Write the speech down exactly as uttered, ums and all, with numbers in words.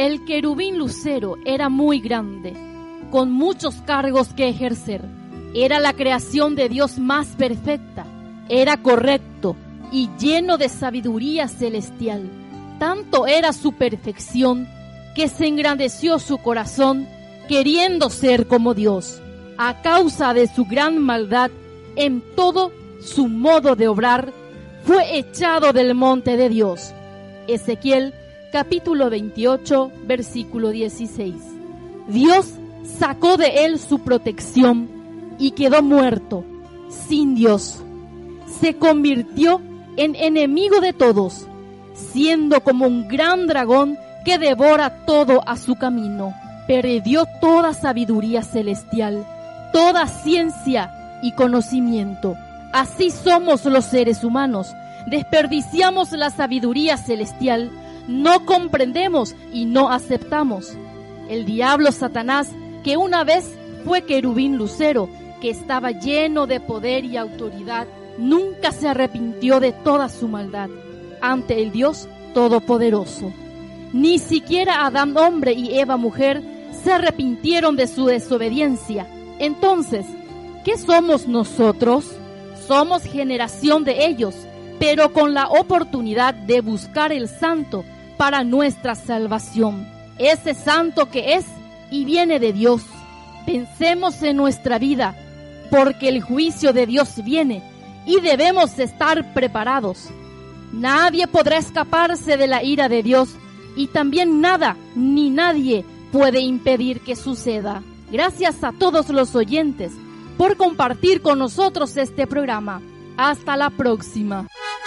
El querubín lucero era muy grande, con muchos cargos que ejercer. Era la creación de Dios más perfecta. Era correcto y lleno de sabiduría celestial. Tanto era su perfección que se engrandeció su corazón queriendo ser como Dios. A causa de su gran maldad en todo su modo de obrar, fue echado del monte de Dios. Ezequiel capítulo veintiocho, versículo dieciséis. Dios sacó de él su protección y quedó muerto, sin Dios. Se convirtió en enemigo de todos, siendo como un gran dragón que devora todo a su camino. Perdió toda sabiduría celestial, toda ciencia y conocimiento. Así somos los seres humanos. Desperdiciamos la sabiduría celestial, no comprendemos y no aceptamos. El diablo Satanás, que una vez fue querubín lucero, que estaba lleno de poder y autoridad, nunca se arrepintió de toda su maldad ante el Dios Todopoderoso. Ni siquiera Adán hombre y Eva mujer se arrepintieron de su desobediencia. Entonces, ¿qué somos nosotros? Somos generación de ellos, pero con la oportunidad de buscar el santo para nuestra salvación. Ese santo que es y viene de Dios. Pensemos en nuestra vida, porque el juicio de Dios viene y debemos estar preparados. Nadie podrá escaparse de la ira de Dios y también nada ni nadie puede impedir que suceda. Gracias a todos los oyentes por compartir con nosotros este programa. Hasta la próxima.